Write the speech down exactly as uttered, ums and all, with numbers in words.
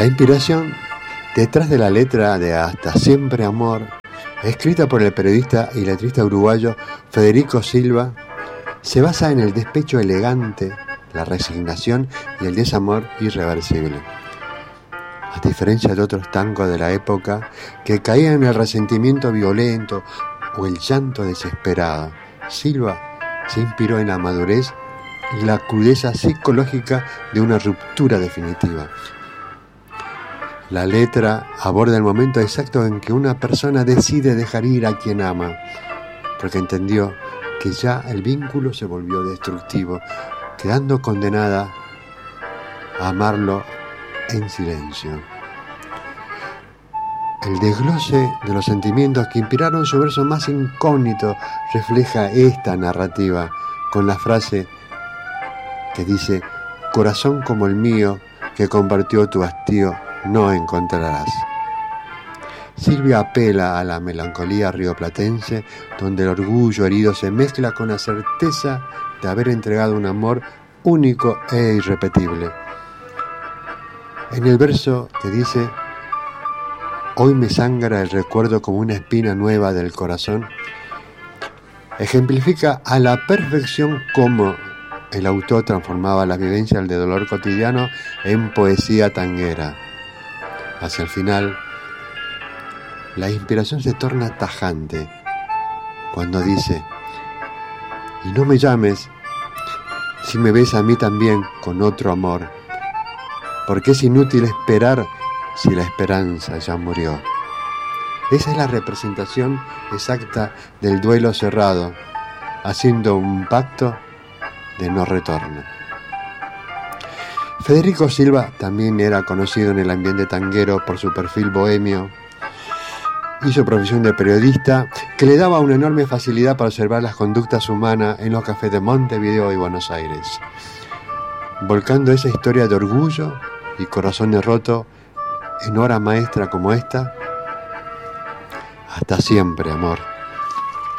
La inspiración detrás de la letra de Hasta Siempre Amor, escrita por el periodista y letrista uruguayo Federico Silva, se basa en el despecho elegante, la resignación y el desamor irreversible. A diferencia de otros tangos de la época que caían en el resentimiento violento o el llanto desesperado, Silva se inspiró en la madurez y la crudeza psicológica de una ruptura definitiva. La letra aborda el momento exacto en que una persona decide dejar ir a quien ama, porque entendió que ya el vínculo se volvió destructivo, quedando condenada a amarlo en silencio. El desglose de los sentimientos que inspiraron su verso más incógnito refleja esta narrativa con la frase que dice: corazón como el mío que compartió tu hastío no encontrarás. Silvia apela a la melancolía rioplatense, donde el orgullo herido se mezcla con la certeza de haber entregado un amor único e irrepetible. En el verso que dice: hoy me sangra el recuerdo como una espina nueva del corazón, ejemplifica a la perfección cómo el autor transformaba la vivencia del dolor cotidiano en poesía tanguera. Hacia el final, la inspiración se torna tajante cuando dice: y no me llames si me ves a mí también con otro amor, porque es inútil esperar si la esperanza ya murió. Esa es la representación exacta del duelo cerrado, haciendo un pacto de no retorno. Federico Silva también era conocido en el ambiente tanguero por su perfil bohemio y su profesión de periodista, que le daba una enorme facilidad para observar las conductas humanas en los cafés de Montevideo y Buenos Aires, volcando esa historia de orgullo y corazones rotos en hora maestra como esta. Hasta siempre, amor.